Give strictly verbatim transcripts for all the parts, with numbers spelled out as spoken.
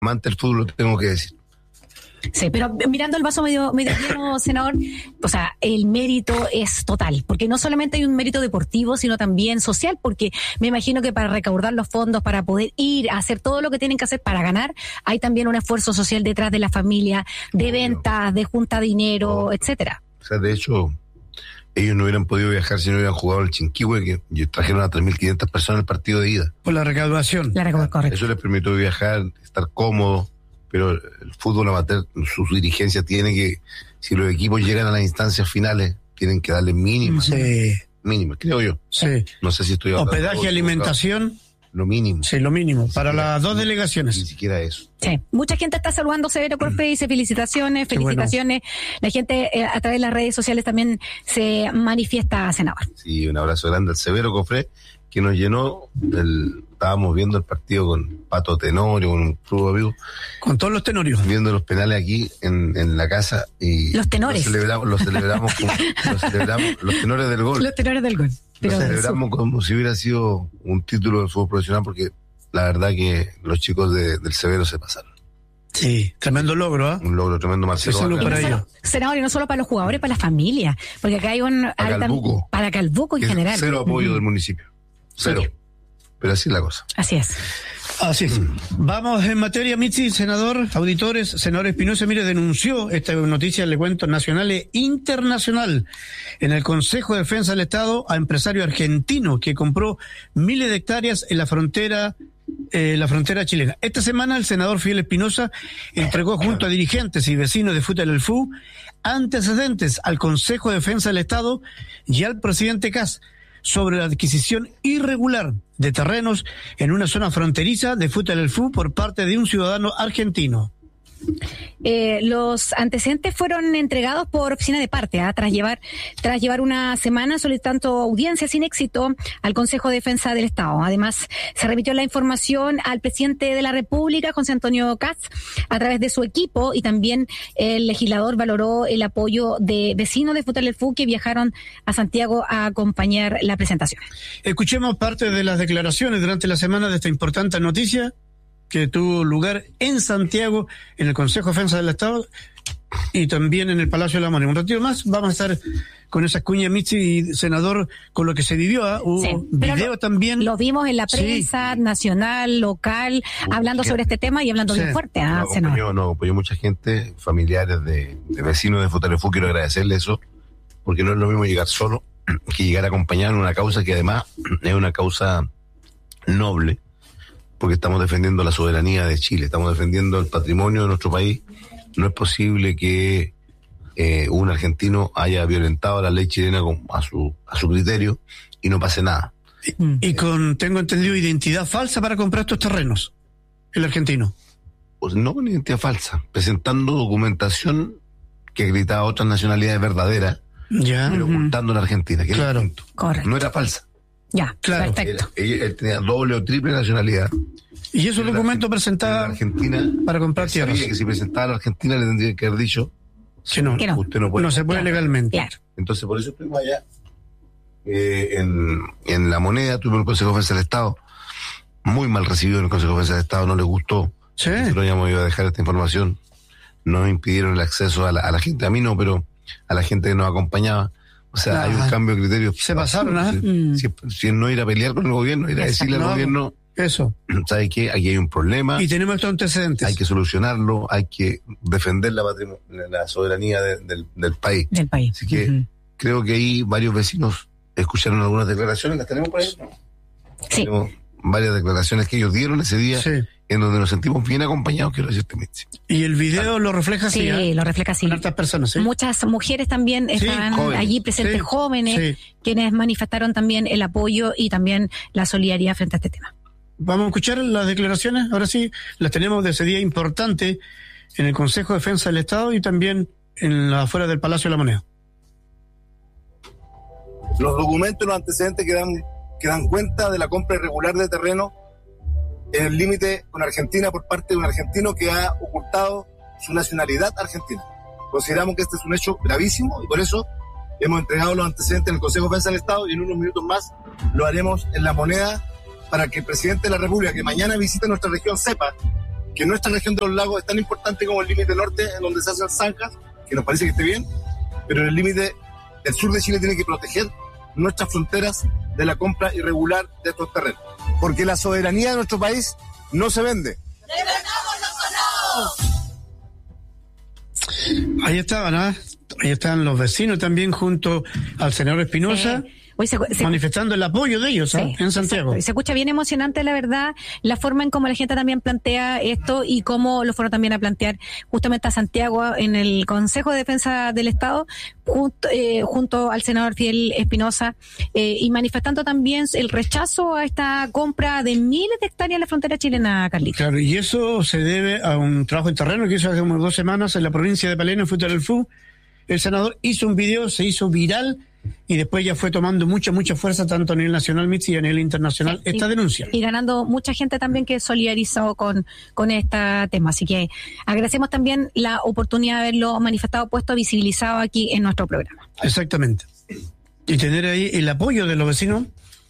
amante del fútbol, lo tengo que decir. Sí, pero mirando el vaso medio, medio lleno, senador, o sea, el mérito es total, porque no solamente hay un mérito deportivo, sino también social, porque me imagino que para recaudar los fondos, para poder ir a hacer todo lo que tienen que hacer para ganar, hay también un esfuerzo social detrás de la familia, de ventas, de junta de dinero, oh. etcétera. O sea, de hecho, ellos no hubieran podido viajar si no hubieran jugado el Chinquihue, que trajeron a tres mil quinientas personas al partido de ida. Por la recaudación. La recaudación, correcto. Eso les permitió viajar, estar cómodo. Pero el fútbol amateur, su, su dirigencia tiene que, si los equipos llegan a las instancias finales, tienen que darle mínimas. Sí. Mínimas, creo yo. Sí. No sé si estoy hablando. Hospedaje, alimentación. Lo mínimo. Sí, lo mínimo. Para siquiera, las dos delegaciones. Ni siquiera eso. Sí. Mucha gente está saludando Severo Corfe y dice felicitaciones, felicitaciones. Bueno. La gente eh, a través de las redes sociales también se manifiesta, senador. Sí, un abrazo grande al Severo Cofré, que nos llenó el... Estábamos viendo el partido con Pato Tenorio, con un club amigo. Con todos los tenorios. Viendo los penales aquí en, en la casa. Y los tenores. Los celebramos, los celebramos, como, los celebramos, los tenores del gol. Los tenores del gol. Pero los celebramos su... como si hubiera sido un título de fútbol profesional, porque la verdad que los chicos de, del Severo se pasaron. Sí, tremendo logro, ¿eh? Un logro tremendo, Marcelo. Sí, para ellos. Senador, y no solo para los jugadores, para la familia. Porque acá hay un... Para Calbuco. Para Calbuco en general. Cero apoyo uh-huh. del municipio. Cero. Sí. Pero así es la cosa. Así es. Así es. Vamos en materia, Mitzi, senador, auditores, senador Espinosa, mire, denunció esta noticia, le cuento, nacional e internacional, en el Consejo de Defensa del Estado a empresario argentino que compró miles de hectáreas en la frontera eh, la frontera chilena. Esta semana el senador Fidel Espinosa entregó junto a dirigentes y vecinos de Futa del Fu antecedentes al Consejo de Defensa del Estado y al presidente Kast sobre la adquisición irregular de terrenos en una zona fronteriza de Futa del Fu por parte de un ciudadano argentino. Eh, los antecedentes fueron entregados por oficina de parte, ¿eh? tras llevar tras llevar una semana solicitando audiencia sin éxito al Consejo de Defensa del Estado. Además, se remitió la información al presidente de la República, José Antonio Kast, a través de su equipo, y también el legislador valoró el apoyo de vecinos de Futa del Fu que viajaron a Santiago a acompañar la presentación. Escuchemos parte de las declaraciones durante la semana de esta importante noticia que tuvo lugar en Santiago, en el Consejo de Defensa del Estado y también en el Palacio de la Moneda. Un ratito más vamos a estar con esas cuñas, Mitzi, y senador, con lo que se vivió. ¿eh? Hubo sí, video lo, también. Lo vimos en la prensa sí. nacional, local, uh, hablando sobre este tema y hablando sí. bien fuerte. ¿eh? No, acompañó, no, acompañó mucha gente, familiares de, de vecinos de Futa del Fu. Quiero agradecerle eso, porque no es lo mismo llegar solo que llegar a acompañar una causa que además es una causa noble, porque estamos defendiendo la soberanía de Chile, estamos defendiendo el patrimonio de nuestro país. No es posible que eh, un argentino haya violentado la ley chilena con, a su a su criterio y no pase nada. Y, y con, tengo entendido, identidad falsa para comprar estos terrenos, el argentino. Pues no con identidad falsa, presentando documentación que acreditaba otras nacionalidades verdaderas, ya. pero uh-huh. ocultando la Argentina, que claro. era Correcto. No era falsa. Ya, claro. perfecto. Él, él tenía doble o triple nacionalidad. Y esos documentos presentaba Argentina para comprar tierras. Que si presentaba a la Argentina le tendría que haber dicho que no, que no. usted no puede. No se puede claro, legalmente. Claro. Entonces por eso estuvimos allá eh, en, en La Moneda, tuvimos el Consejo de Defensa del Estado, muy mal recibido en el Consejo de Defensa del Estado, no les gustó. Sí. Nosotros ya hemos ido a dejar esta información, nos impidieron el acceso a la, a la gente, a mí no, pero a la gente que nos acompañaba. O sea, ah, hay un cambio de criterio. Se pasaron, ¿ah? ¿eh? Si, si, si no ir a pelear con el gobierno, ir a decirle al no, gobierno, eso. ¿sabe qué? Aquí hay un problema. Y tenemos estos antecedentes. Hay que solucionarlo, hay que defender la, patrim- la soberanía de, del, del país. Del país. Así que uh-huh. creo que ahí varios vecinos escucharon algunas declaraciones, ¿las tenemos por ahí? Sí. Tenemos varias declaraciones que ellos dieron ese día. Sí. En donde nos sentimos bien acompañados, quiero decirte, Mitzi. Y el video ah. lo refleja así. Sí, ¿eh? lo refleja así. Con hartas personas, ¿sí? Muchas mujeres también sí, estaban jóvenes. allí presentes, sí, jóvenes, sí. quienes manifestaron también el apoyo y también la solidaridad frente a este tema. Vamos a escuchar las declaraciones, ahora sí, las tenemos de ese día importante en el Consejo de Defensa del Estado y también en la afuera del Palacio de la Moneda. Los documentos y los antecedentes que dan, que dan cuenta de la compra irregular de terreno en el límite con Argentina por parte de un argentino que ha ocultado su nacionalidad argentina. Consideramos que este es un hecho gravísimo y por eso hemos entregado los antecedentes en el Consejo de Defensa del Estado y en unos minutos más lo haremos en La Moneda para que el presidente de la República, que mañana visite nuestra región, sepa que nuestra región de los lagos es tan importante como el límite norte, en donde se hacen zanjas, que nos parece que esté bien, pero el límite del sur de Chile tiene que proteger nuestras fronteras de la compra irregular de estos terrenos. Porque la soberanía de nuestro país no se vende. Ahí estaban, ¿ah? Ahí están los vecinos también junto al senador Espinosa. Sí. Hoy se, se, manifestando el apoyo de ellos, ¿eh? Sí, en Santiago. Exacto. Y se escucha bien emocionante, la verdad, la forma en cómo la gente también plantea esto y cómo lo fueron también a plantear justamente a Santiago en el Consejo de Defensa del Estado, junto, eh, junto al senador Fidel Espinosa, eh, y manifestando también el rechazo a esta compra de miles de hectáreas en la frontera chilena, Carlita. Claro, y eso se debe a un trabajo en terreno que hizo hace unas dos semanas en la provincia de Palena, en Futarelfú. El senador hizo un video, se hizo viral, y después ya fue tomando mucha, mucha fuerza tanto a nivel nacional, Mitzi, y a nivel internacional, sí, esta y, denuncia. Y ganando mucha gente también que solidarizó con, con este tema. Así que agradecemos también la oportunidad de haberlo manifestado, puesto, visibilizado aquí en nuestro programa. Exactamente. Y tener ahí el apoyo de los vecinos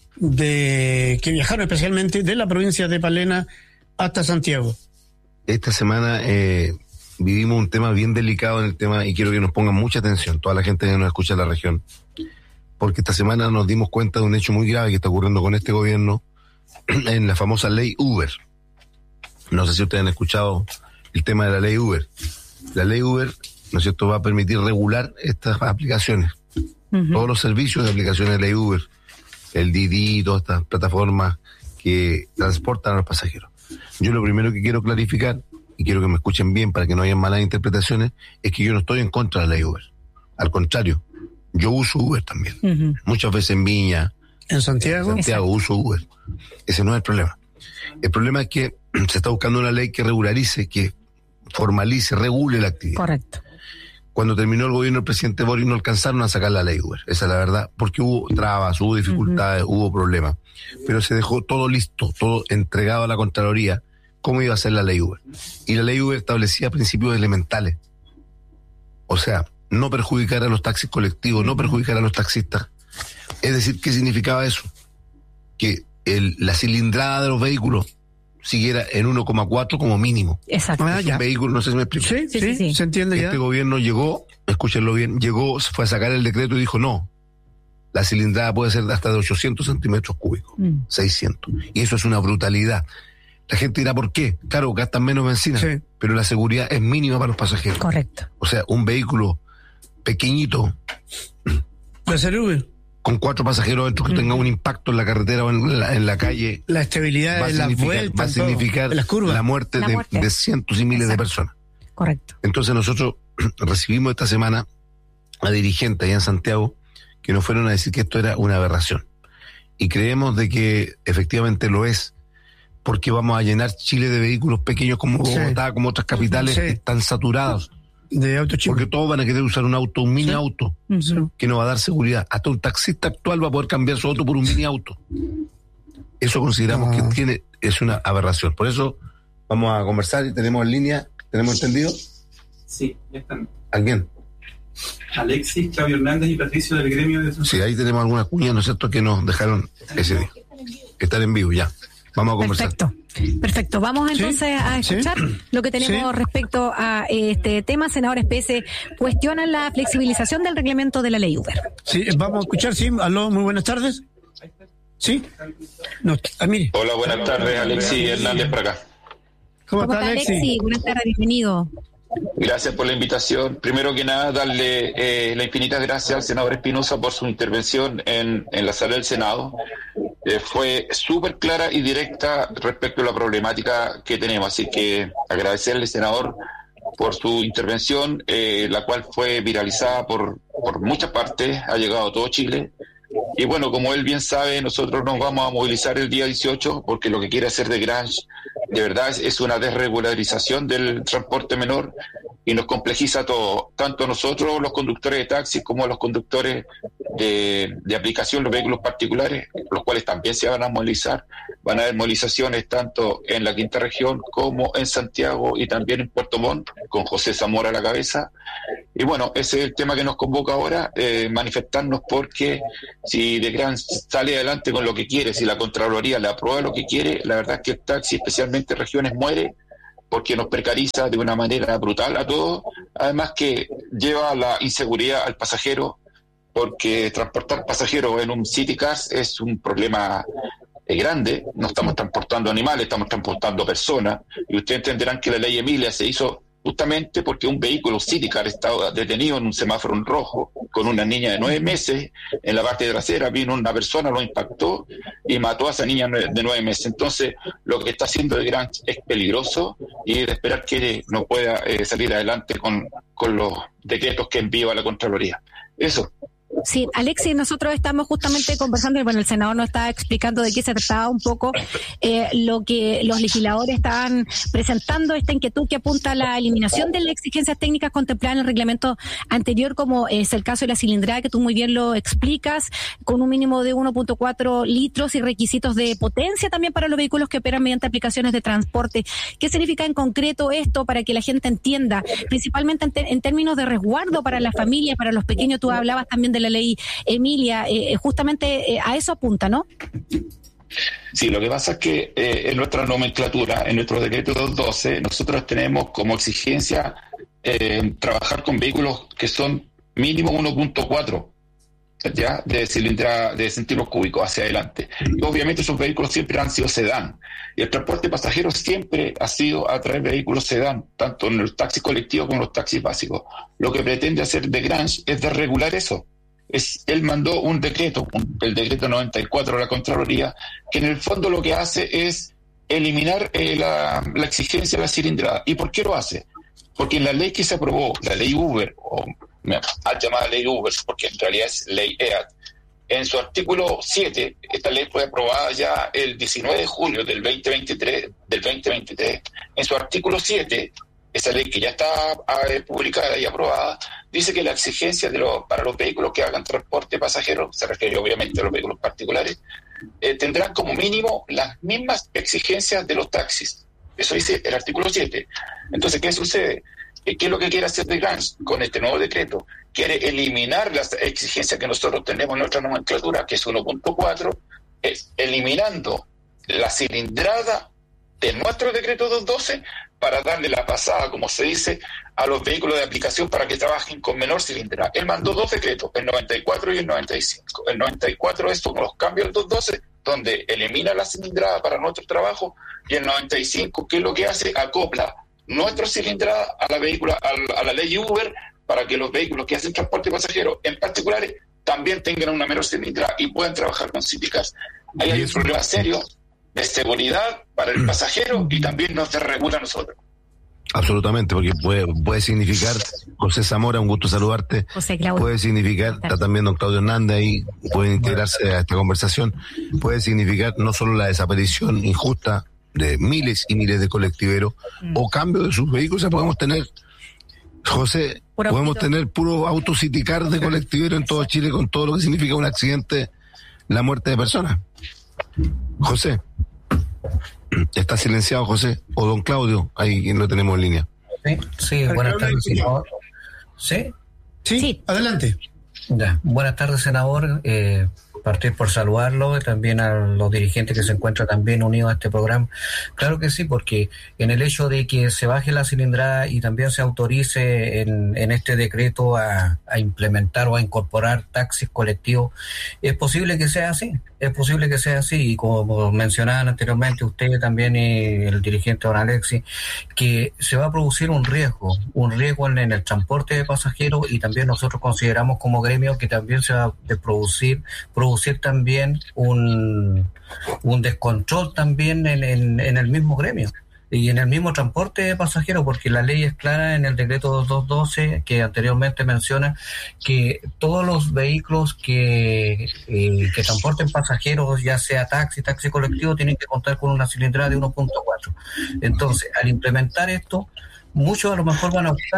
de que viajaron especialmente de la provincia de Palena hasta Santiago. Esta semana eh, vivimos un tema bien delicado en el tema y quiero que nos pongan mucha atención, toda la gente que nos escucha en la región. Porque esta semana nos dimos cuenta de un hecho muy grave que está ocurriendo con este gobierno en la famosa ley Uber. No sé si ustedes han escuchado el tema de la ley Uber. La ley Uber, ¿no es cierto?, va a permitir regular estas aplicaciones. Uh-huh. Todos los servicios de aplicaciones de ley Uber, el Didi, todas estas plataformas que transportan a los pasajeros. Yo lo primero que quiero clarificar, y quiero que me escuchen bien para que no haya malas interpretaciones, es que yo no estoy en contra de la ley Uber. Al contrario, yo uso Uber también. Uh-huh. Muchas veces en Viña, en Santiago, en Santiago uso Uber. Ese no es el problema. El problema es que se está buscando una ley que regularice, que formalice, regule la actividad. Correcto. Cuando terminó el gobierno del presidente Boris no alcanzaron a sacar la ley Uber. Esa es la verdad, porque hubo trabas, hubo dificultades, uh-huh. hubo problemas. Pero se dejó todo listo, todo entregado a la Contraloría, cómo iba a ser la ley Uber. Y la ley Uber establecía principios elementales. O sea, no perjudicar a los taxis colectivos, no perjudicar a los taxistas. Es decir, ¿qué significaba eso? Que el, la cilindrada de los vehículos siguiera en uno coma cuatro como mínimo. Exacto. Ah, un vehículo, no sé si me explico. Sí, sí, sí, sí. Se entiende ya. Este gobierno llegó, escúchenlo bien, llegó, fue a sacar el decreto y dijo no, la cilindrada puede ser hasta de ochocientos centímetros cúbicos, mm. seiscientos. Y eso es una brutalidad. La gente dirá, ¿por qué? Claro, gastan menos benzina, sí. pero la seguridad es mínima para los pasajeros. Correcto. O sea, un vehículo pequeñito, con cuatro pasajeros dentro que mm. tenga un impacto en la carretera o en la, en la calle, la estabilidad de las vueltas, va a significar las curvas. La, muerte la muerte, de, de cientos y miles Exacto. de personas. Correcto. Entonces nosotros recibimos esta semana a dirigentes allá en Santiago que nos fueron a decir que esto era una aberración. Y creemos de que efectivamente lo es, porque vamos a llenar Chile de vehículos pequeños como Bogotá, sí. como otras capitales sí. que están saturados. De auto chico. Porque todos van a querer usar un auto, un mini sí. auto, sí. que no va a dar seguridad. Hasta un taxista actual va a poder cambiar su auto por un mini auto. Eso consideramos ah. que tiene es una aberración. Por eso vamos a conversar y tenemos en línea, ¿tenemos entendido? Sí, ya están. ¿Alguien? Alexis, Claudio Hernández y Patricio del gremio de... Sí, ahí tenemos algunas cuñas, ¿no es cierto?, que nos dejaron ese día. Están en vivo ya. Vamos a conversar. Perfecto, perfecto. Vamos entonces ¿Sí? a escuchar ¿Sí? lo que tenemos ¿Sí? respecto a este tema. Senadores P S cuestionan la flexibilización del reglamento de la ley Uber. Sí, vamos a escuchar, sí. Aló, muy buenas tardes. ¿Sí? No, ah, mire. Hola, buenas tardes, Alexis Hernández por acá. ¿Cómo, ¿Cómo está, Alexis? Alexis? Buenas tardes, bienvenido. Gracias por la invitación. Primero que nada, darle eh, las infinitas gracias al senador Espinosa por su intervención en, en la sala del Senado. Eh, fue súper clara y directa respecto a la problemática que tenemos. Así que agradecerle, senador, por su intervención, eh, la cual fue viralizada por, por muchas partes, ha llegado a todo Chile. Y bueno, como él bien sabe, nosotros nos vamos a movilizar el día dieciocho porque lo que quiere hacer de Grange de verdad es, es una desregularización del transporte menor y nos complejiza todo, tanto nosotros los conductores de taxis como los conductores de, de aplicación, los vehículos particulares, los cuales también se van a movilizar. Van a haber movilizaciones tanto en la Quinta Región como en Santiago y también en Puerto Montt, con José Zamora a la cabeza. Y bueno, ese es el tema que nos convoca ahora, eh, manifestarnos porque si De Gran sale adelante con lo que quiere, si la Contraloría le aprueba lo que quiere, la verdad es que el taxi, especialmente en regiones, muere porque nos precariza de una manera brutal a todos, además que lleva la inseguridad al pasajero, porque transportar pasajeros en un City Cars es un problema eh, grande. No estamos transportando animales, estamos transportando personas, y ustedes entenderán que la ley Emilia se hizo justamente porque un vehículo City Car estaba detenido en un semáforo en rojo con una niña de nueve meses en la parte trasera. Vino una persona, lo impactó y mató a esa niña de nueve meses. Entonces, lo que está haciendo el Gran es peligroso, y de esperar que no pueda eh, salir adelante con, con los decretos que envía la Contraloría. Eso. Sí, Alexis, nosotros estamos justamente conversando, y bueno, el senador nos está explicando de qué se trataba un poco eh, lo que los legisladores estaban presentando, esta inquietud que apunta a la eliminación de las exigencias técnicas contempladas en el reglamento anterior, como es el caso de la cilindrada, que tú muy bien lo explicas, con un mínimo de uno punto cuatro litros y requisitos de potencia también para los vehículos que operan mediante aplicaciones de transporte. ¿Qué significa en concreto esto para que la gente entienda, principalmente en, te- en términos de resguardo para las familias, para los pequeños? Tú hablabas también de la ley Emilia, eh, justamente eh, a eso apunta, ¿no? Sí, lo que pasa es que eh, en nuestra nomenclatura, en nuestro decreto doscientos doce, nosotros tenemos como exigencia eh, trabajar con vehículos que son mínimo uno punto cuatro, ya, de cilindrada, de centímetros cúbicos hacia adelante. Y obviamente esos vehículos siempre han sido sedán. Y el transporte de pasajeros siempre ha sido a través de vehículos sedán, tanto en los taxis colectivos como en los taxis básicos. Lo que pretende hacer de Grange es desregular eso. Es, él mandó un decreto, un, el decreto noventa y cuatro de la Contraloría, que en el fondo lo que hace es eliminar eh, la, la exigencia de la cilindrada. ¿Y por qué lo hace? Porque en la ley que se aprobó, la ley Uber, o ha llamada ley Uber, porque en realidad es ley E A T, en su artículo siete, esta ley fue aprobada ya el diecinueve de julio del veinte veintitrés, del veinte veintitrés. En su artículo siete, esa ley que ya está eh, publicada y aprobada, dice que la exigencia de los, para los vehículos que hagan transporte pasajero, se refiere obviamente a los vehículos particulares, eh, tendrán como mínimo las mismas exigencias de los taxis. Eso dice el artículo siete. Entonces, ¿qué sucede? ¿Qué es lo que quiere hacer de Grange con este nuevo decreto? Quiere eliminar las exigencias que nosotros tenemos en nuestra nomenclatura, que es uno punto cuatro, es eliminando la cilindrada de nuestro decreto doscientos doce para darle la pasada, como se dice, a los vehículos de aplicación para que trabajen con menor cilindrada. Él mandó dos decretos, el noventa y cuatro y el noventa y cinco. El noventa y cuatro es uno de los cambios del doscientos doce, donde elimina la cilindrada para nuestro trabajo, y el noventa y cinco, que es lo que hace, acopla nuestra cilindrada a la vehícula, a, a la ley Uber, para que los vehículos que hacen transporte pasajero, en particulares, también tengan una menor cilindrada y puedan trabajar con City Cars. Ahí hay un problema serio de seguridad para el pasajero y también nos desregula a nosotros. Absolutamente, porque puede, puede significar, José Zamora, un gusto saludarte. José Claudio. Puede significar, está también don Claudio Hernández ahí, puede integrarse a esta conversación, puede significar no solo la desaparición injusta de miles y miles de colectiveros, mm. o cambio de sus vehículos. O sea, podemos tener, José, puro podemos auto. tener puro auto City Car de colectivero en todo Chile, con todo lo que significa un accidente, la muerte de personas. José, está silenciado José, o don Claudio, ahí lo tenemos en línea. Sí, sí, buenas tardes, senador. ¿Sí? Sí, sí, adelante. Ya, buenas tardes, senador. Eh, partir por saludarlo, y también a los dirigentes que se encuentran también unidos a este programa. Claro que sí, porque en el hecho de que se baje la cilindrada y también se autorice en, en este decreto a, a implementar o a incorporar taxis colectivos, es posible que sea así, es posible que sea así, y como mencionaban anteriormente usted también y el dirigente don Alexis, que se va a producir un riesgo, un riesgo en, en el transporte de pasajeros, y también nosotros consideramos como gremio que también se va a producir, producir también un, un descontrol también en, en, en el mismo gremio y en el mismo transporte de pasajeros, porque la ley es clara en el decreto doscientos doce que anteriormente menciona que todos los vehículos que, eh, que transporten pasajeros, ya sea taxi, taxi colectivo, tienen que contar con una cilindrada de uno punto cuatro. Entonces, al implementar esto, muchos a lo mejor van a optar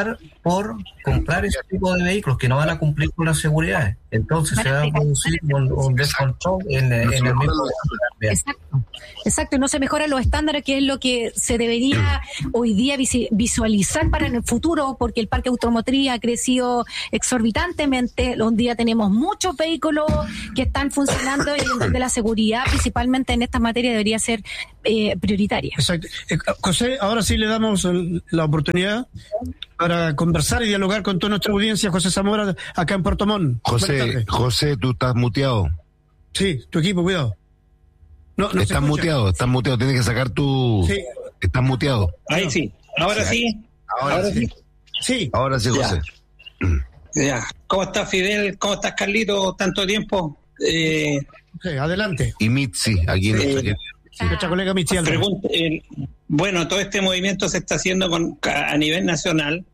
por comprar ese tipo de vehículos que no van a cumplir con las seguridades. Entonces se va a producir un, un descontrol en, en el mismo. Exacto, exacto, y no se mejoran los estándares, que es lo que se debería hoy día visualizar para en el futuro, porque el parque automotriz ha crecido exorbitantemente. Un día tenemos muchos vehículos que están funcionando y donde la seguridad, principalmente en esta materia, debería ser eh, prioritaria. Exacto. Eh, José, ahora sí le damos la oportunidad para conversar y dialogar con toda nuestra audiencia. José Zamora, acá en Puerto Montt. José, José, tú estás muteado. Sí, tu equipo, cuidado. No, no estás muteado, estás muteado, tienes que sacar tu... Sí. Estás muteado. Ahí sí, ahora sí. Ahora, ahora sí. sí. Ahora sí, José. Ya. ya. ¿Cómo estás, Fidel? ¿Cómo estás, Carlito? Tanto tiempo. Eh... Sí, adelante. Y Mitzi, aquí en eh, nuestra... Sí, nuestra colega Mitzi. Pregunta, eh, bueno, todo este movimiento se está haciendo con, a nivel nacional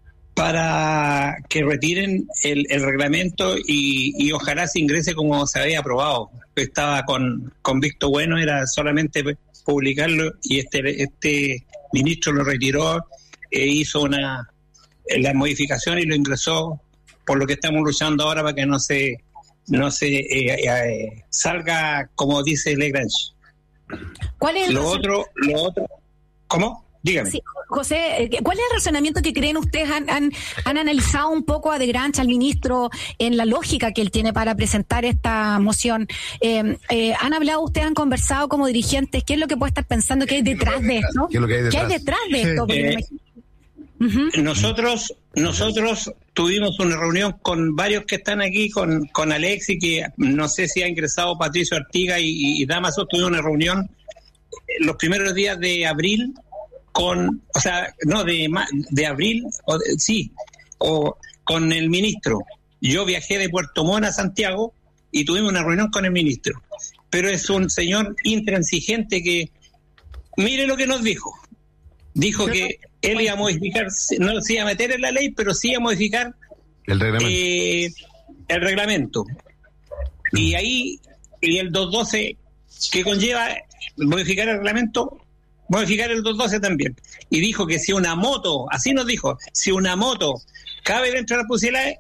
para que retiren el, el reglamento y, y ojalá se ingrese como se había aprobado. Estaba con, con Víctor Bueno, era solamente publicarlo y este este ministro lo retiró e hizo una la modificación y lo ingresó, por lo que estamos luchando ahora para que no se no se eh, eh, salga como dice Legrange. ¿Cuál es el lo otro lo otro ¿Cómo? Dígame. Sí, José, ¿cuál es el razonamiento que creen ustedes? ¿Han, han, han analizado un poco a Degrange, al ministro, en la lógica que él tiene para presentar esta moción? Eh, eh, ¿Han hablado ustedes, han conversado como dirigentes? ¿Qué es lo que puede estar pensando que hay detrás de esto? ¿Qué es lo que hay detrás? ¿Qué hay detrás de esto? Eh, uh-huh. Nosotros nosotros tuvimos una reunión con varios que están aquí, con, con Alexi, que no sé si ha ingresado Patricio Artiga y, y Damaso. Tuvimos una reunión los primeros días de abril, con, o sea, no, de de abril, o de, sí, o con el ministro. Yo viajé de Puerto Montt a Santiago y tuvimos una reunión con el ministro. Pero es un señor intransigente que, mire lo que nos dijo. Dijo que él iba a modificar, no se iba a meter en la ley, pero sí iba a modificar el reglamento. Eh, el reglamento. Y ahí, y el doscientos doce, que conlleva modificar el reglamento, modificar el doscientos doce también. Y dijo que si una moto, así nos dijo, si una moto cabe dentro de las posibilidades,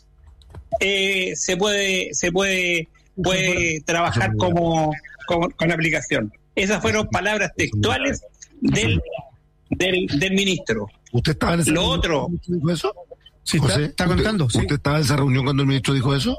eh, se puede se puede puede trabajar como, como con aplicación. Esas fueron palabras textuales del del, del ministro. ¿Usted estaba en esa Lo reunión otro, cuando el ministro dijo eso? Sí, José, está, está contando. ¿Usted, sí. ¿Usted estaba en esa reunión cuando el ministro dijo eso?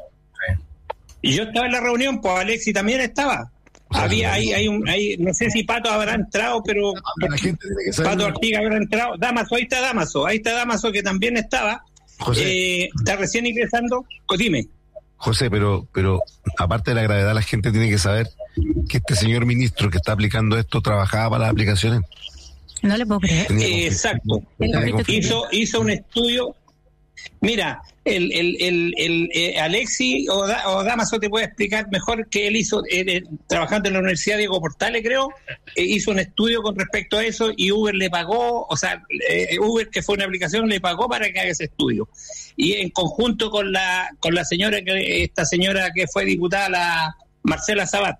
y yo estaba en la reunión, pues Alexi también estaba. Había ahí, hay un, hay, no sé si Pato habrá entrado, pero la gente tiene que saber. Pato Artiga habrá entrado. Damaso, ahí está Damaso, ahí está Damaso que también estaba. José, eh, está recién ingresando. Dime. José, pero, pero aparte de la gravedad, la gente tiene que saber que este señor ministro que está aplicando esto trabajaba para las aplicaciones. No le puedo creer. Eh, exacto. Hizo, hizo un estudio. Mira, el, el, el, el eh, Alexi o, da, o Damaso te puede explicar mejor que él hizo, eh, eh, trabajando en la Universidad Diego Portales, creo, eh, hizo un estudio con respecto a eso y Uber le pagó, o sea, eh, Uber, que fue una aplicación, le pagó para que haga ese estudio. Y en conjunto con la con la señora, que esta señora que fue diputada, la Marcela Sabat.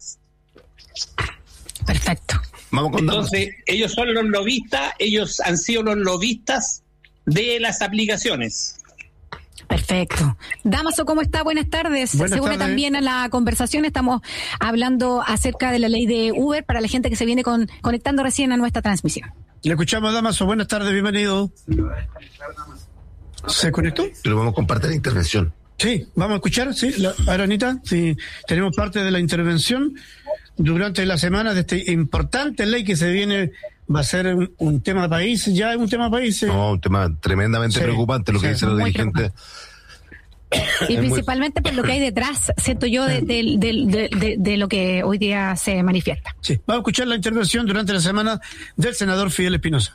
Perfecto. Vamos con Entonces, Damaso. Ellos son los lobistas, ellos han sido los lobistas de las aplicaciones. Perfecto. Damaso, ¿cómo está? Buenas tardes. Buenas Se une tardes. también a la conversación. Estamos hablando acerca de la ley de Uber para la gente que se viene con, conectando recién a nuestra transmisión. Le escuchamos, Damaso. Buenas tardes, bienvenido. ¿Se conectó? Pero vamos a compartir la intervención. Sí, vamos a escuchar, sí, la, ahora, Anita, sí, tenemos parte de la intervención durante la semana de este importante ley que se viene, va a ser un, un tema país, ya es un tema país. Eh. No, un tema tremendamente Sí, preocupante lo que sí, dicen los muy dirigentes. Y Es principalmente por lo que hay detrás, siento yo, de, de, de, de, de, de lo que hoy día se manifiesta. Sí, vamos a escuchar la intervención durante la semana del senador Fidel Espinosa.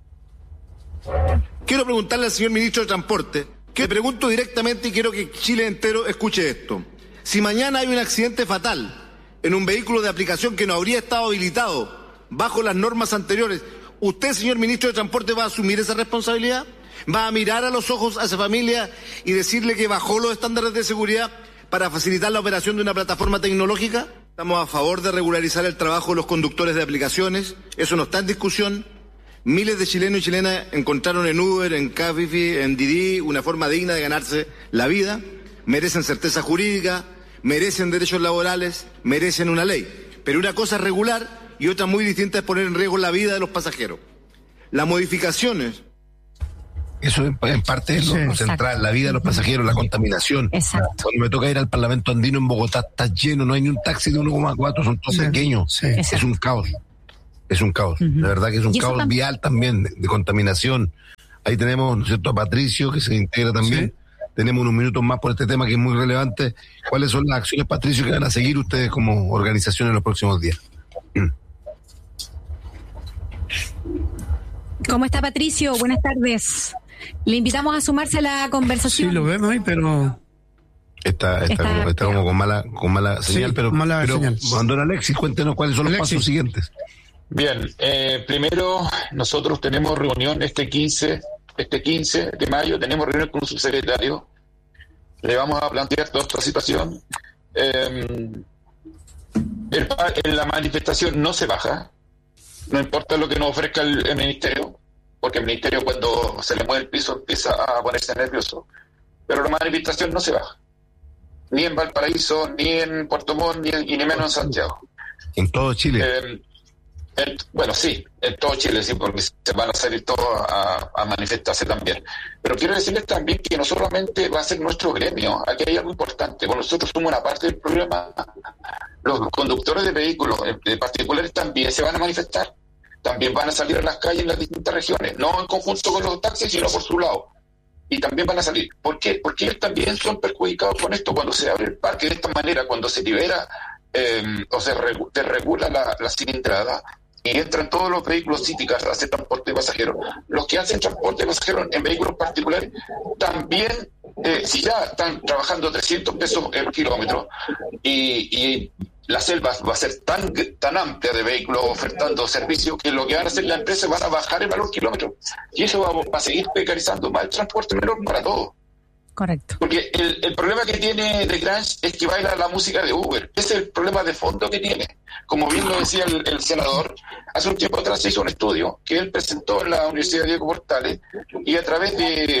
Quiero preguntarle al señor ministro de Transporte, que le pregunto directamente y quiero que Chile entero escuche esto. Si mañana hay un accidente fatal en un vehículo de aplicación que no habría estado habilitado bajo las normas anteriores, ¿usted, señor ministro de Transporte, va a asumir esa responsabilidad? ¿Va a mirar a los ojos a esa familia y decirle que bajó los estándares de seguridad para facilitar la operación de una plataforma tecnológica? Estamos a favor de regularizar el trabajo de los conductores de aplicaciones, eso no está en discusión. Miles de chilenos y chilenas encontraron en Uber, en Cabify, en Didi una forma digna de ganarse la vida, merecen certeza jurídica, merecen derechos laborales, merecen una ley. Pero una cosa es regular y otra muy distinta es poner en riesgo la vida de los pasajeros. Las modificaciones... Eso en, en parte es lo, sí, lo central, la vida de los pasajeros, la contaminación. Exacto. Cuando me toca ir al Parlamento Andino en Bogotá, está lleno, no hay ni un taxi de uno coma cuatro, son todos sí, pequeños. Sí. Es un caos. Es un caos. Uh-huh. La verdad que es un caos tam- vial también, de, de contaminación. Ahí tenemos, ¿no es cierto?, a Patricio, que se integra también. Sí. Tenemos unos minutos más por este tema que es muy relevante. ¿Cuáles son las acciones, Patricio, que van a seguir ustedes como organización en los próximos días? ¿Cómo está, Patricio? Buenas tardes. Le invitamos a sumarse a la conversación. Sí, lo vemos ahí, pero... Está, está, está, como, está como con mala, con mala señal, sí, pero, mala pero señal. Don Alexis, cuéntenos cuáles son los Alexis. pasos siguientes. Bien, eh, primero nosotros tenemos reunión este quince, este quince de mayo, tenemos reunión con un subsecretario, le vamos a plantear toda esta situación. Eh, el, en la manifestación no se baja, no importa lo que nos ofrezca el, el ministerio, porque el ministerio cuando se le mueve el piso empieza a ponerse nervioso, pero la manifestación no se baja, ni en Valparaíso, ni en Puerto Montt, ni, ni menos en Santiago. En todo Chile. Eh, en, bueno, sí, en todo Chile, sí, porque se van a salir todos a, a manifestarse también. Pero quiero decirles también que no solamente va a ser nuestro gremio, aquí hay algo importante, bueno, nosotros somos una parte del problema, los conductores de vehículos, de particulares también se van a manifestar. También van a salir a las calles en las distintas regiones, no en conjunto con los taxis, sino por su lado. Y también van a salir. ¿Por qué? Porque ellos también son perjudicados con esto. Cuando se abre el parque de esta manera, cuando se libera eh, o se regu- regula la, la cilindrada y entran todos los vehículos cíticos a hacer transporte de pasajeros, los que hacen transporte de pasajeros en vehículos particulares también, eh, si ya están trabajando trescientos pesos el kilómetro y... y la selva va a ser tan tan amplia de vehículos ofertando servicios que lo que van a hacer las empresas van a bajar el valor kilómetro. Y eso va, va a seguir precarizando más el transporte menor para todos. Correcto. Porque el, el problema que tiene The Grange es que baila la música de Uber. Ese es el problema de fondo que tiene. Como bien lo decía el, el senador, hace un tiempo atrás se hizo un estudio que él presentó en la Universidad Diego Portales y a través de,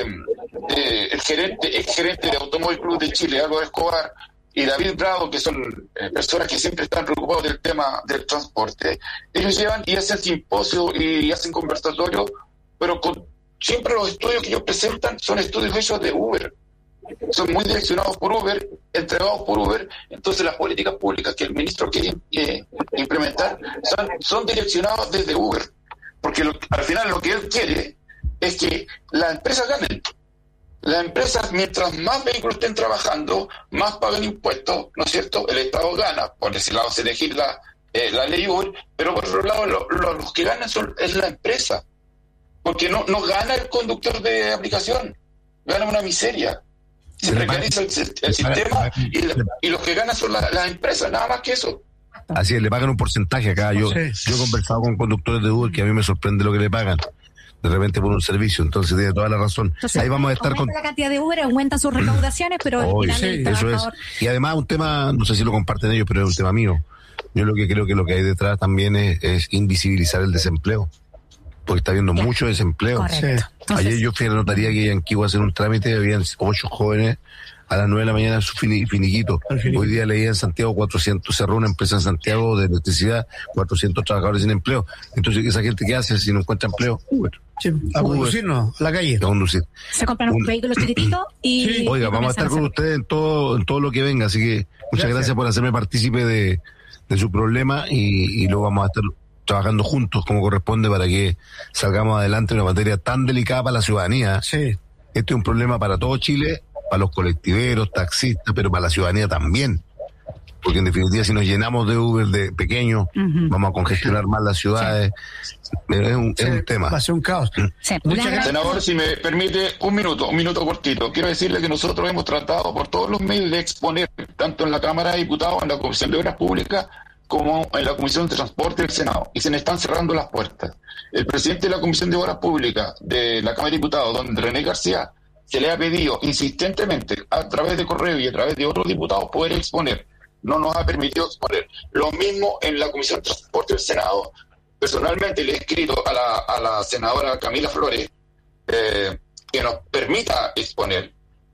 de el gerente, ex gerente de Automóvil Club de Chile, Álvaro Escobar, y David Bravo, que son eh, personas que siempre están preocupados del tema del transporte, ellos llevan y hacen simposios y hacen conversatorios, pero con, siempre los estudios que ellos presentan son estudios hechos de Uber. Son muy direccionados por Uber, entregados por Uber, entonces las políticas públicas que el ministro quiere eh, implementar son, son direccionados desde Uber, porque lo, al final lo que él quiere es que las empresas ganen. Las empresas, mientras más vehículos estén trabajando, más pagan impuestos, ¿no es cierto? El Estado gana, por ese lado se elegir la, eh, la ley Uber, pero por otro lado lo, lo, los que ganan son, es la empresa, porque no, no gana el conductor de aplicación, gana una miseria. Se precariza el, el sistema y, la, y los que ganan son la, las empresas, nada más que eso. Así es, le pagan un porcentaje acá. Yo, sí. yo he conversado con conductores de Uber que a mí me sorprende lo que le pagan. De repente por un servicio, entonces tiene toda la razón. Entonces, ahí vamos a estar con la cantidad de Uber, aumentan sus recaudaciones, pero Oye, sí, eso es. Y además un tema, no sé si lo comparten ellos, pero es un tema mío. Yo lo que creo que lo que hay detrás también es, es invisibilizar el desempleo, porque está habiendo ya. mucho desempleo. Correcto. Sí. Ayer yo fui a la notaría que en Anquihue a hacer un trámite, habían ocho jóvenes a las nueve de la mañana su finiquito. Hoy día leía en Santiago cuatrocientos, cerró una empresa en Santiago de electricidad, cuatrocientos trabajadores sin empleo. Entonces, ¿esa gente qué hace si no encuentra empleo? Uber. Sí, a conducirnos a la calle. A conducir. Se compran un vehículo chiquitito y... Sí. Oiga, vamos a estar con ustedes en todo, en todo lo que venga, así que muchas gracias, gracias por hacerme partícipe de, de su problema y, y luego vamos a estar trabajando juntos como corresponde para que salgamos adelante en una materia tan delicada para la ciudadanía. Sí. Este es un problema para todo Chile, para los colectiveros, taxistas, pero para la ciudadanía también. Porque en definitiva si nos llenamos de Uber de pequeños, uh-huh. vamos a congestionar más las ciudades. Sí. Es, un, sí, es un tema. Va a ser un caos. Sí. Senador, si me permite un minuto, un minuto cortito. Quiero decirle que nosotros hemos tratado por todos los medios de exponer, tanto en la Cámara de Diputados, en la Comisión de Obras Públicas, como en la Comisión de Transporte del Senado, y se le están cerrando las puertas. El presidente de la Comisión de Obras Públicas de la Cámara de Diputados, don René García, se le ha pedido insistentemente a través de correo y a través de otros diputados poder exponer. No nos ha permitido exponer. Lo mismo en la Comisión de Transporte del Senado, personalmente le he escrito a la, a la senadora Camila Flores eh, que nos permita exponer,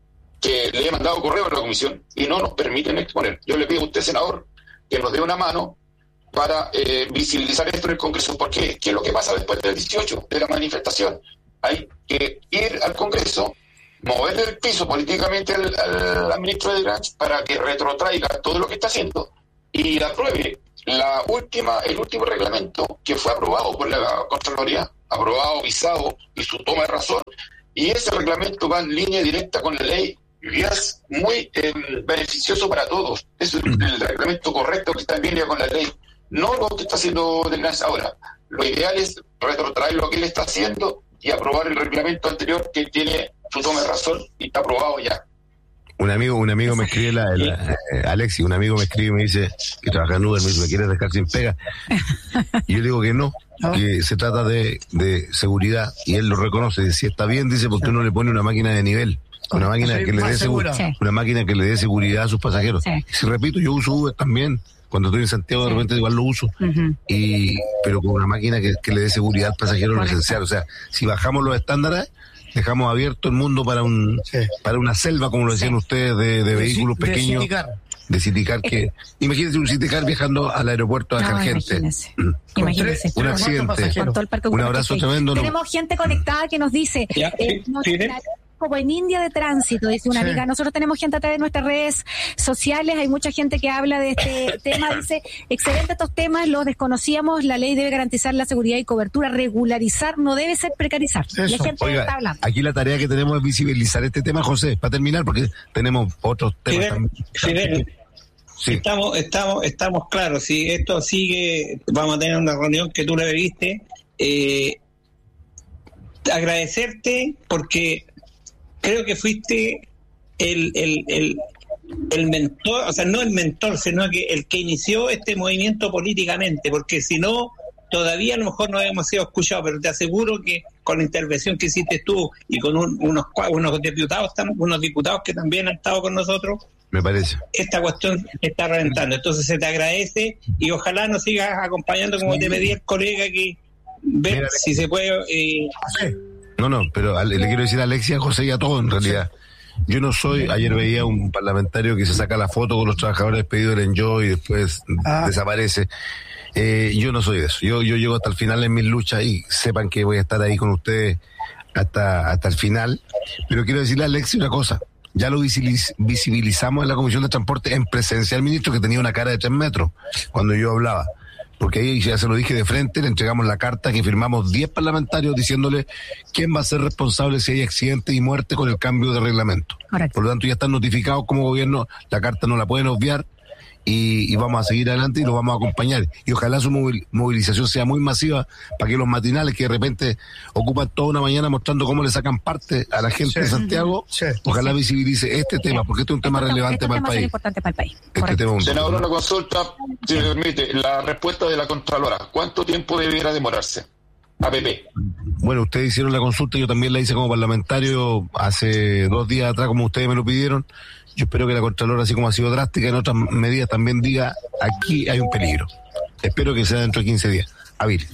que le he mandado correo a la comisión y no nos permiten exponer. Yo le pido a usted, senador, que nos dé una mano para eh, visibilizar esto en el Congreso. ¿Por qué? ¿Qué es lo que pasa después del dieciocho, de la manifestación? Hay que ir al Congreso, moverle el piso políticamente al, al, al ministro de Grach para que retrotraiga todo lo que está haciendo y apruebe la última, el último reglamento que fue aprobado por la Contraloría, aprobado, visado y su toma de razón. Y ese reglamento va en línea directa con la ley y es muy eh, beneficioso para todos. Es el, el reglamento correcto que está en línea con la ley, no lo que está haciendo de Grach ahora. Lo ideal es retrotraer lo que él está haciendo y aprobar el reglamento anterior que tiene su toma de razón y está aprobado ya. Un amigo, un amigo me escribe, la, la, eh, Alexi, un amigo me escribe y me dice que trabaja en Uber, me dice, ¿me quieres dejar sin pega? Y yo digo que no, que se trata de, de seguridad, y él lo reconoce, si está bien, dice, ¿por qué no le pone una máquina de nivel? Una máquina que le dé segura, sí. una máquina que le dé seguridad a sus pasajeros. Sí. Si repito, yo uso Uber también. Cuando estoy en Santiago, sí. de repente igual lo uso, uh-huh. y pero con una máquina que, que le dé seguridad al pasajero, lo esencial. O sea, si bajamos los estándares, dejamos abierto el mundo para un sí. para una selva, como lo decían sí. ustedes, de, de vehículos de pequeños. Citicar. De Citicar, que imagínense un Citicar viajando al aeropuerto de Argente. No, imagínense. Un accidente. Un abrazo tremendo. Tenemos gente conectada que nos dice... Eh, nos como en India de tránsito, dice una sí. amiga. Nosotros tenemos gente a través de nuestras redes sociales, hay mucha gente que habla de este tema, dice, excelente estos temas, los desconocíamos, la ley debe garantizar la seguridad y cobertura, regularizar, no debe ser precarizar. Eso. La gente Oiga, está hablando. Aquí la tarea que tenemos es visibilizar este tema, José, para terminar, porque tenemos otros temas Fidel, también. Fidel, sí. Estamos, estamos, estamos claros, si esto sigue, vamos a tener una reunión que tú le viste, eh, agradecerte porque creo que fuiste el, el, el, el mentor, o sea, no el mentor, sino que el que inició este movimiento políticamente, porque si no, todavía a lo mejor no hemos sido escuchados, pero te aseguro que con la intervención que hiciste tú y con un, unos, unos diputados, unos diputados que también han estado con nosotros, me parece, esta cuestión está reventando. Entonces se te agradece y ojalá nos sigas acompañando como te pedí el colega, que ver Mira, si se puede... Eh, No, no, pero le, le quiero decir a Alexia, a José y a todos en realidad. Yo no soy, ayer veía un parlamentario que se saca la foto con los trabajadores despedidos del Enjoy y después ah. desaparece. Eh, yo no soy de eso. Yo, yo llego hasta el final en mis luchas y sepan que voy a estar ahí con ustedes hasta, hasta el final. Pero quiero decirle a Alexia una cosa. Ya lo visibiliz, visibilizamos en la Comisión de Transporte en presencia del ministro, que tenía una cara de tres metros cuando yo hablaba. Porque ahí ya se lo dije de frente, le entregamos la carta que firmamos diez parlamentarios diciéndole quién va a ser responsable si hay accidente y muerte con el cambio de reglamento. Correcto. Por lo tanto, ya están notificados como gobierno, la carta no la pueden obviar y, y vamos a seguir adelante y los vamos a acompañar. Y ojalá su movilización sea muy masiva para que los matinales que de repente ocupan toda una mañana mostrando cómo le sacan parte a la gente sí. de Santiago, sí. ojalá sí. visibilice este tema, porque este es un tema este relevante para el país. Importante para el país. Este tema es un Senador, una consulta, si me permite, la respuesta de la Contralora, ¿cuánto tiempo debiera demorarse? A P P. Bueno, ustedes hicieron la consulta, yo también la hice como parlamentario hace dos días atrás, como ustedes me lo pidieron. Yo espero que la Contralora, así como ha sido drástica en otras medidas, también diga, aquí hay un peligro. Espero que sea dentro de quince días. Avil.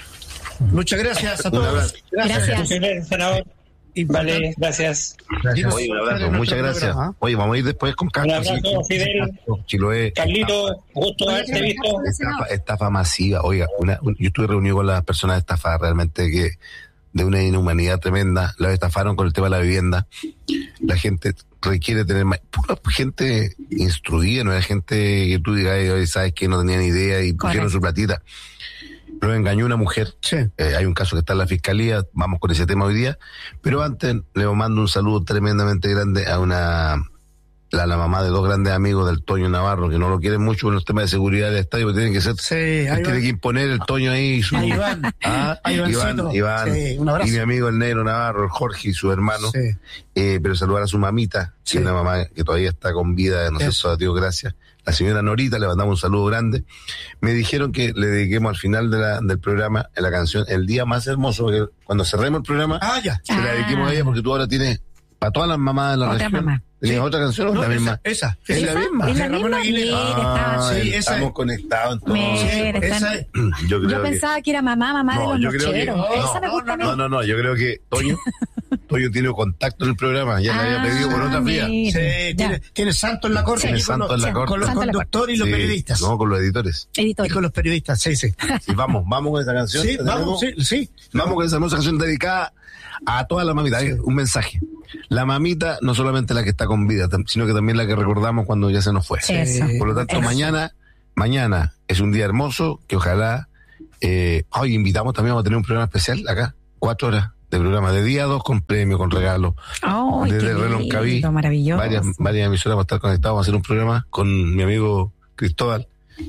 Muchas gracias a todos. Gracias. Gracias, senador. Vale, gracias. gracias. Oye, un abrazo, muchas gracias. Programa. Oye, vamos a ir después con Castro. Un abrazo, sí, Fidel. Chiloé. Carlito, gusto haberte visto. Estafa, estafa masiva. Oiga, una, un, yo estuve reunido con las personas de estafa realmente que de una inhumanidad tremenda. La estafaron con el tema de la vivienda. La gente requiere tener más, pura gente instruida, no era gente que tú digas, oye, sabes que no tenían idea y pusieron Correcto. Su platita. Lo engañó una mujer. Sí. Eh, hay un caso que está en la fiscalía, vamos con ese tema hoy día. Pero antes le mando un saludo tremendamente grande a una la, la mamá de dos grandes amigos del Toño Navarro, que no lo quieren mucho en los temas de seguridad del estadio, porque tienen que ser, sí, tiene que imponer el Toño ahí. Su, ahí Iván, ah, Iván, Iván sí, un abrazo. Y mi amigo el Negro Navarro, el Jorge y su hermano. Sí. Eh, pero saludar a su mamita, sí. que es una mamá que todavía está con vida, no sé, eso, Dios gracias. La señora Norita, le mandamos un saludo grande. Me dijeron que le dediquemos al final de la, del programa la canción El Día Más Hermoso, porque cuando cerremos el programa, ah, ya. se ah. la dediquemos a ella, porque tú ahora tienes para todas las mamás de la Otra región mamá. ¿Tenías Sí. otra canción o No, la esa, misma? esa. ¿Es la misma? Es la De Ramón misma. Aguilera. Mira, Ah, sí, esa estamos es. conectados entonces. Mira, están- Esa es. Yo creo Yo que... pensaba que era mamá, mamá No, de yo los creo que- nocheros. no, Esa me gusta a mí. No, no, no, yo creo que Toño, Toño tiene contacto en el programa, ya le había Ah, pedido por otra vía. mira. Sí, Ya. tiene, tiene santo en la corte. Tiene y con santo los- en la corte. Con los Santo en la conductores y los Sí, periodistas. No, con los editores. Y Editorial. con los periodistas, sí, sí. Sí, vamos, vamos con esa canción. Sí, ¿La vamos, tenemos? sí, sí. Vamos con esa hermosa canción dedicada a toda la mamita. Hay un mensaje. La mamita, no solamente la que está con vida, tam- sino que también la que recordamos cuando ya se nos fue. Eso. Por lo tanto, Eso. mañana, mañana es un día hermoso que ojalá, eh, hoy invitamos también a tener un programa especial acá, cuatro horas de programa, de día a dos con premio, con regalo. Ay, Desde qué Reloncaví, lindo, maravilloso. Varias, varias emisoras van a estar conectadas, vamos a hacer un programa con mi amigo Cristóbal,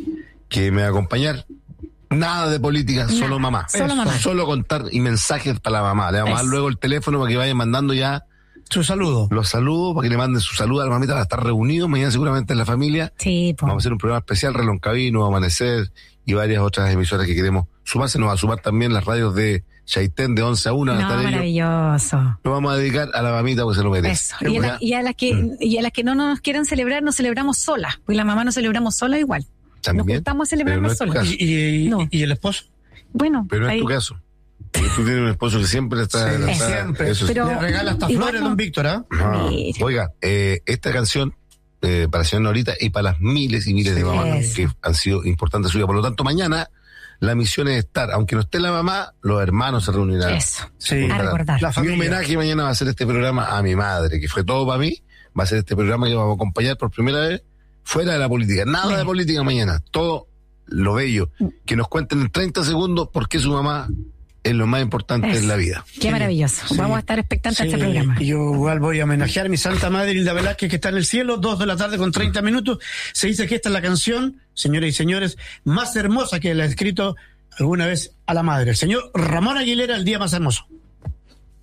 que me va a acompañar. Nada de política, Nada, solo mamá. solo mamá. Solo contar y mensajes para la mamá. Le vamos a dar Eso. luego el teléfono para que vayan mandando ya Su saludo. los saludos, para que le manden su saludo a la mamita, van a estar reunidos mañana seguramente en la familia. Sí, po. Vamos a hacer un programa especial, Reloncaví, Nuevo Amanecer y varias otras emisoras que queremos sumarse. Nos va a sumar también las radios de Chaitén de once a una. van a No, estar ellos. maravilloso. Nos vamos a dedicar a la mamita porque se lo merece. Eso. Y a, la- y a las que Mm. y a las que no nos quieran celebrar, nos celebramos solas. Pues la mamá nos celebramos sola igual. Nos También, juntamos a pero celebrarnos no es tu solas. caso. ¿Y, y, No. y el esposo? Bueno, Pero no es ahí- tu caso. Porque tú tienes un esposo que siempre está... Sí, está- siempre. eso sí. Pero- Le regala hasta igual flores, no. don Víctor, ¿ah? Ah, Mira. oiga, eh, esta canción eh, para señor Norita y para las miles y miles de mamás Eso. que han sido importantes suyas. Por lo tanto, mañana la misión es estar, aunque no esté la mamá, los hermanos se reunirán. Eso. Sí. A recordar. La Mi familia. homenaje mañana va a ser este programa a mi madre, que fue todo para mí. Va a ser este programa que vamos a acompañar por primera vez fuera de la política. Nada Bien. de política mañana. Todo lo bello. Que nos cuenten en treinta segundos por qué su mamá es lo más importante Eso. en la vida. Qué maravilloso. Sí. Vamos a estar expectantes a Sí, este programa. y yo igual voy a homenajear a mi Santa Madre Hilda Velázquez, que está en el cielo, dos de la tarde con treinta minutos. Se dice que esta es la canción, señoras y señores, más hermosa que le ha escrito alguna vez a la madre. El señor Ramón Aguilera, El día más hermoso.